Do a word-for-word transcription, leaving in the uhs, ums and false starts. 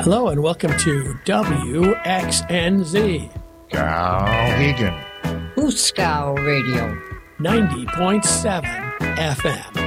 Hello and welcome to W X N Z. Skowhegan. Hooskow Radio. ninety point seven F M.